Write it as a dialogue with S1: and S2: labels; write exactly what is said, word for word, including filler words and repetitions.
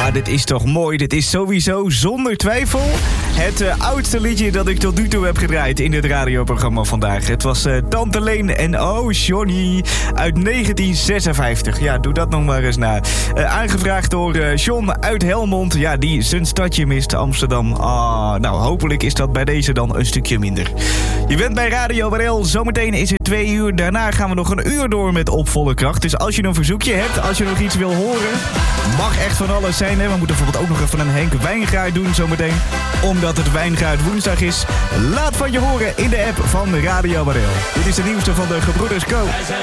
S1: Ah, dit is toch mooi. Dit is sowieso zonder twijfel het uh, oudste liedje dat ik tot nu toe heb gedraaid in dit radioprogramma vandaag. Het was uh, Tante Leen en Oh Johnny uit negentien zesenvijftig. Ja, doe dat nog maar eens na. Uh, aangevraagd door uh, John uit Helmond. Ja, die zijn stadje mist, Amsterdam. Ah, nou, hopelijk is dat bij deze dan een stukje minder. Je bent bij Radio W R L. Zometeen is het twee uur. Daarna gaan we nog een uur door met Op Volle Kracht. Dus als je een verzoekje hebt, als je nog iets wil horen, mag echt van alles zijn. Hè? We moeten bijvoorbeeld ook nog even een Henk Wijngaard doen zometeen. Omdat het Wijngaard woensdag is. Laat van je horen in de app van Radio W R L. Dit is de nieuwste van de Gebroeders Co.